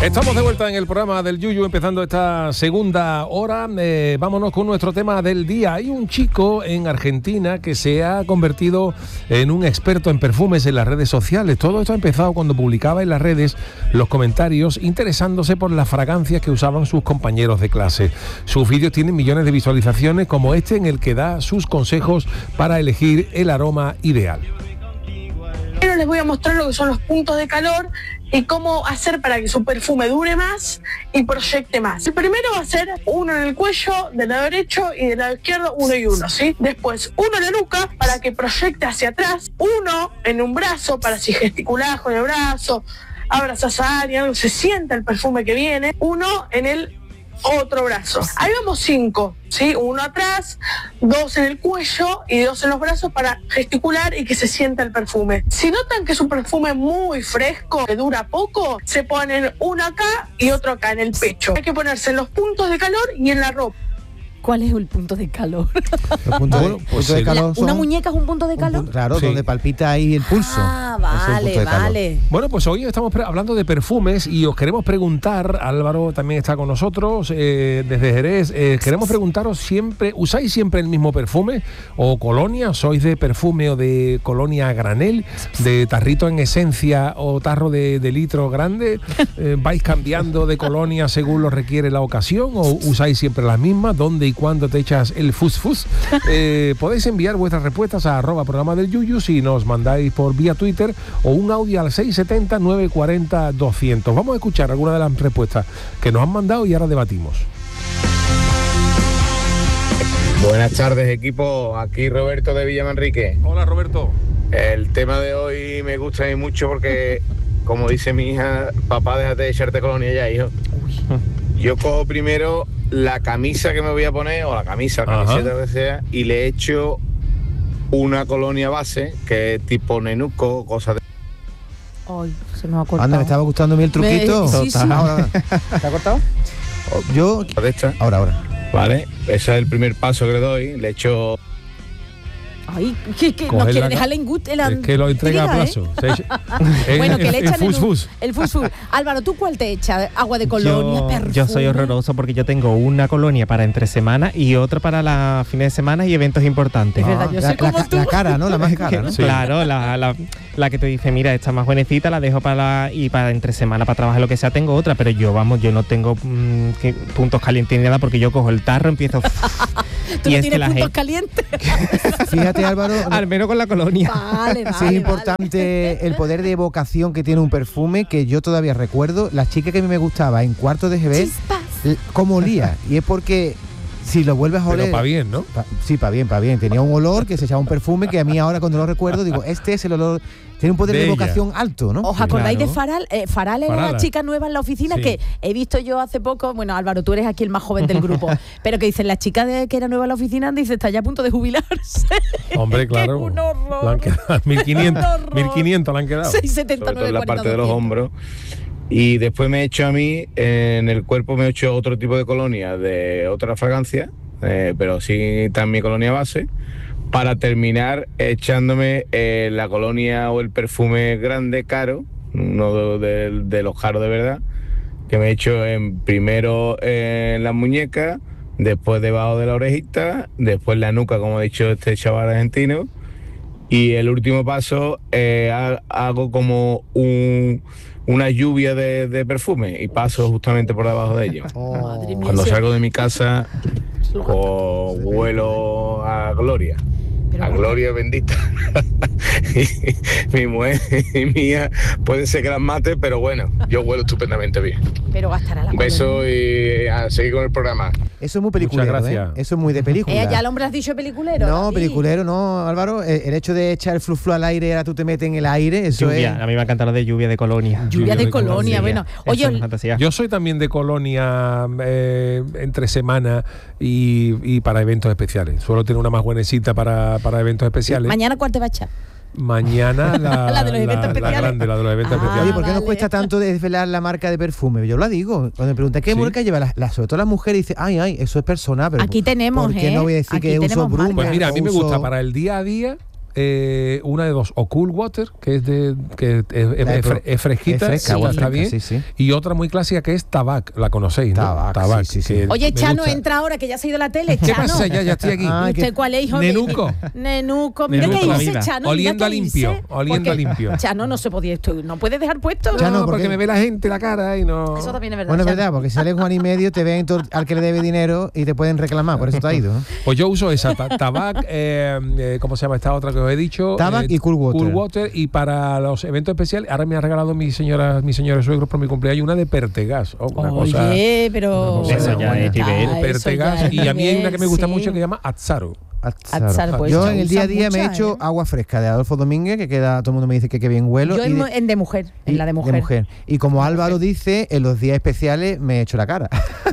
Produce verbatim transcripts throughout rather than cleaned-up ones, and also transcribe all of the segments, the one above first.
Estamos de vuelta en el programa del Yuyu, empezando esta segunda hora. Eh, vámonos con nuestro tema del día. Hay un chico en Argentina que se ha convertido en un experto en perfumes en las redes sociales. Todo esto ha empezado cuando publicaba en las redes los comentarios interesándose por las fragancias que usaban sus compañeros de clase. Sus vídeos tienen millones de visualizaciones, como este en el que da sus consejos para elegir el aroma ideal. Pero les voy a mostrar lo que son los puntos de calor y cómo hacer para que su perfume dure más y proyecte más. El primero va a ser uno en el cuello, del lado derecho, y del lado izquierdo uno y uno, ¿sí? Después uno en la nuca para que proyecte hacia atrás, uno en un brazo para si gesticulás con el brazo, abrazás a alguien, se sienta el perfume que viene, uno en el otro brazo. Ahí vamos cinco, ¿sí? Uno atrás, dos en el cuello y dos en los brazos para gesticular y que se sienta el perfume. Si notan que es un perfume muy fresco, que dura poco, se ponen uno acá y otro acá en el pecho. Hay que ponerse en los puntos de calor y en la ropa. ¿Cuál es el punto de calor? Los puntos de, puntos de calor La, son, ¿Una muñeca es un punto de calor? Un, claro, sí. donde palpita ahí el pulso. Ah, vale, vale. Bueno, pues hoy estamos pre- hablando de perfumes y os queremos preguntar, Álvaro también está con nosotros, eh, desde Jerez, eh, queremos preguntaros siempre, ¿usáis siempre el mismo perfume o colonia? ¿Sois de perfume o de colonia a granel? ¿De tarrito en esencia o tarro de, de litro grande? Eh, ¿Vais cambiando de colonia según lo requiere la ocasión o usáis siempre las mismas? ¿Dónde y cuándo te echas el fus fus? Eh, podéis enviar vuestras respuestas a arroba programa del Yuyu si nos mandáis por vía Twitter o un audio al seis siete cero, nueve cuatro cero, doscientos. Vamos a escuchar algunas de las respuestas que nos han mandado y ahora debatimos. Buenas tardes, equipo. Aquí Roberto de Villamanrique. Hola, Roberto. El tema de hoy me gusta a mí mucho porque, como dice mi hija, papá, déjate de echarte colonia ya, hijo. Yo cojo primero la camisa que me voy a poner, o la camisa, la camiseta, lo que sea, y le echo una colonia base, que es tipo nenuco, cosas de... Ay, se me ha cortado. Anda, me estaba gustando a mí el truquito. Me, sí, sí. Ahora, ¿Te ha cortado? yo... De esta. Ahora, ahora. Vale, ese es el primer paso que le doy. Le echo... Ay, que, que Coger nos quiere la- dejar la ingut- la Es que lo entrega a intriga, plazo. ¿eh? Se echa- Bueno, el- que le el echan fus el, fus. el fus fus. Álvaro, ¿tú cuál te echas? ¿Agua de colonia, yo, perfume? yo soy horroroso porque yo tengo una colonia para entre semana y otra para la fines de semana y eventos importantes. Es verdad, yo la, soy como la, tú. la cara, ¿no? La más cara, ¿no? Sí. Claro, la, la, la que te dice, mira, esta más buenecita la dejo para la, y para entre semana para trabajar lo que sea tengo otra, pero yo, vamos, yo no tengo mmm, que, puntos calientes ni nada porque yo cojo el tarro, empiezo... ¿Tú y no es que tienes la puntos gente- calientes? Fíjate, Álvaro, Al menos con la colonia. Vale, vale, sí es importante vale. el poder de evocación que tiene un perfume, que yo todavía recuerdo, la chica que a mí me gustaba en cuarto de G B, Chispas. l- cómo olía. Y es porque si lo vuelves a oler... Pero para bien, ¿no? Pa- sí, para bien, para bien. Tenía un olor que se echaba un perfume que a mí ahora cuando lo recuerdo digo, este es el olor, tiene un poder De de, ella. evocación alto, ¿no? ¿Os acordáis Claro. de Faral? Eh, Faral era Farala. la chica nueva en la oficina Sí. que he visto yo hace poco. Bueno, Álvaro, tú eres aquí el más joven del grupo, pero que dicen la chica de, que era nueva en la oficina dice está ya a punto de jubilarse. Hombre, claro. Que es un horror. Le han quedado mil quinientos, Un horror. mil quinientos le han quedado. seis setenta, sobre todo en la nueve cuarenta, parte de los doscientos. hombros. Y después me he hecho a mí, en el cuerpo me he hecho otro tipo de colonia de otra fragancia, eh, pero sí también colonia base, para terminar echándome eh, la colonia o el perfume grande, caro, uno de, de- de los caros de verdad, que me he hecho en, primero en la muñeca, después debajo de la orejita, después la nuca, como ha dicho este chaval argentino, y el último paso eh, ha- hago como un, una lluvia de, de perfume y paso justamente por debajo de ellos. Madre mía, Cuando ese- salgo de mi casa, pues huelo a gloria. Pero A bueno. gloria bendita. Y mi mujer y mía puede ser que las mate, pero bueno, yo huelo estupendamente bien. Pero gastará la Un beso y a seguir con el programa. Eso es muy peliculero, Muchas ¿eh? gracias. Eso es muy de película. Eh, ya el hombre has dicho peliculero. No, David. peliculero, no, Álvaro. El, el hecho de echar el fluflu al aire y ahora tú te metes en el aire, eso Lluvia, es... a mí me encanta lo de lluvia de colonia. Lluvia Lluvia de de colonia, colonia. bueno. Eso Oye, es una fantasía. Yo soy también de colonia eh, entre semana y, y para eventos especiales. Suelo tener una más buenecita para, para eventos especiales. mañana ¿cuál te va a echar? Mañana la, La de los eventos la especiales. grande, la de los eventos Ah, especiales. Oye, ¿por qué vale. nos cuesta tanto desvelar la marca de perfume? Yo lo digo. Cuando me preguntan qué Sí. marca lleva, la, la- sobre todo las mujeres dicen, ay, ay, eso es personal. Pero Aquí tenemos, ¿por qué ¿eh? no voy a decir Aquí que uso tenemos Brumen? Pues mira, a mí o me uso- gusta para el día a día eh, una de dos, o Cool Water, que es de que es, es- La de es pro- fre- es fresquita, es fresca, sí, agua está fresca, bien, sí, sí. y otra muy clásica que es Tabac, la conocéis, ¿no? Tabac, sí, sí, sí. que Oye, me Chano, gusta. entra ahora que ya se ha ido la tele. ¿Qué Chano. pasa? Ya, ya estoy aquí. Ay, ¿Usted qué- cuál es, hijo? Nenuco. Nenuco. Mira Nenuco qué la dice vida. Chano. Oliendo mira a qué limpio, dice. oliendo a Porque limpio. Chano no se podía esto, no puedes dejar puesto. No, Chano, porque porque- me ve la gente la cara y no. Eso también es verdad. Bueno, es Chano. verdad, porque si sales un año y medio te ven todo- al que le debe dinero y te pueden reclamar, por eso te ha ido. ¿no? Pues yo uso esa, ta- Tabac, eh, eh, ¿cómo se llama esta otra que os he dicho? Tabac Eh, y Cool Water. Cool Water, y para los eventos especiales, ahora me ha regalado mi señora, mi señora suegro por mi cumpleaños una de Pertegas. Oh, una cosa, Oye, pero. una cosa Eso ya buena. es nivel. Ah, eso Pertegas, ya es y a mí hay una que me gusta nivel, mucho sí. que se llama Azzaro. Atzar, pues, Yo ya en el día a usan día me he muchas, hecho ¿eh? agua fresca de Adolfo Domínguez, que queda, todo el mundo me dice que qué bien huelo. Yo y en, de- mu- en de mujer, en y- la de mujer. Y como Álvaro dice, en los días especiales me he hecho la cara.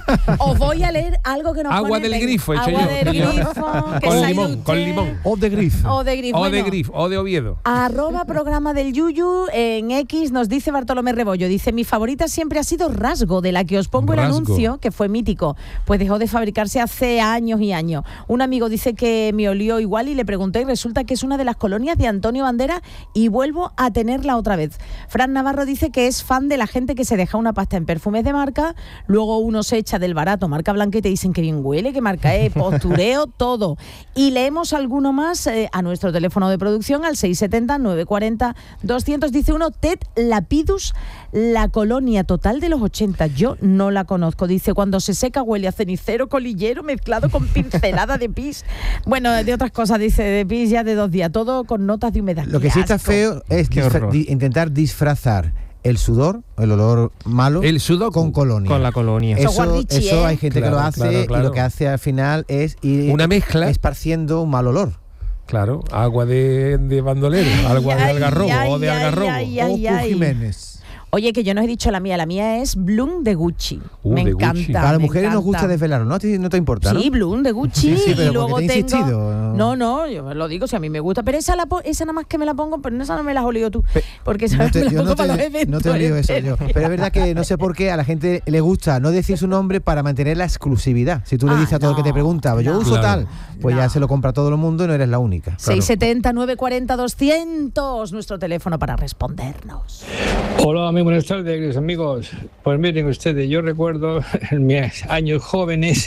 Os voy a leer algo que nos Agua pone, del venga, grifo, he hecho agua yo. del grifo, que Con se ha limón, ido con usted. limón. O de grifo. O de grifo. O de bueno. Grif, o de Oviedo. Arroba programa del Yuyu en X nos dice Bartolomé Rebollo, dice mi favorita siempre ha sido Rasgo, de la que os pongo el Rasgo. anuncio, que fue mítico, pues dejó de fabricarse hace años y años. Un amigo dice que me olió igual y le pregunté y resulta que es una de las colonias de Antonio Bandera y vuelvo a tenerla otra vez. Fran Navarro dice que es fan de la gente que se deja una pasta en perfumes de marca, luego uno se echa del barato, marca blanca, y te dicen que bien huele, que marca es, postureo, todo. Y leemos alguno más eh, a nuestro teléfono de producción al seis siete cero, nueve cuatro cero, doscientos. Dice uno, Ted Lapidus, la colonia total de los ochenta. Yo no la conozco. Dice, cuando se seca huele a cenicero colillero mezclado con pincelada de pis. Bueno, de otras cosas, dice, de pis ya de dos días, todo con notas de humedad. Lo que ¡Qué sí está asco! feo es Qué disfra- horror. di- intentar disfrazar el sudor, el olor malo, El sudoku. con colonia. Con la colonia. Eso Eso, guarrichi, eso ¿eh? hay gente que Claro, lo hace claro, claro. y lo que hace al final es ir Una mezcla. esparciendo un mal olor. Claro, agua de, de bandolero, agua de Ay, algarrobo ay, o de ay, algarrobo. ay, ay, ay. Jiménez. Oye, que yo no he dicho la mía, la mía es Bloom de Gucci. Uh, me de encanta. Gucci. me A las mujeres nos encanta. gusta desvelarlo, ¿no? ¿A ti no te importa, ¿no? Sí, Bloom de Gucci. Sí, sí, pero y luego porque te he tengo. insistido. No, no, yo lo digo, si a mí me gusta. Pero esa, la po- esa nada más que me la pongo, pero esa no me la has olido tú. Pe- Porque esa No me te, la yo pongo no te, para los eventos. no te olvido eso yo. Pero es verdad que no sé por qué a la gente le gusta no decir su nombre para mantener la exclusividad. Si tú le Ah, dices a todo el que te no, pregunta, yo no. uso Claro. tal, pues No. ya se lo compra todo el mundo y no eres la única. seis siete cero, nueve cuatro cero, doscientos, nuestro teléfono para respondernos. Hola, muy buenas tardes, queridos amigos. Pues miren ustedes, yo recuerdo en mis años jóvenes,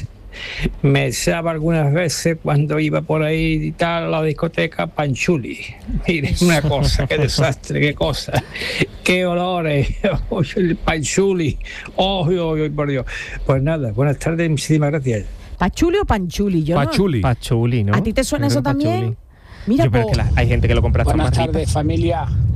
me echaba algunas veces cuando iba por ahí y tal a la discoteca Panchuli. Miren, una cosa, qué desastre, qué cosa, qué olores, Uy, el Panchuli, oh, oh, oh, por Dios. Pues nada, buenas tardes, muchísimas gracias. ¿Pachuli o Panchuli? Yo no- Pachuli. Pachuli, ¿no? ¿A ti te suena Yo eso creo que también? pachuli. Mira, Yo creo po- que la- hay gente que lo compra hasta Buenas más rico. tardes, familia.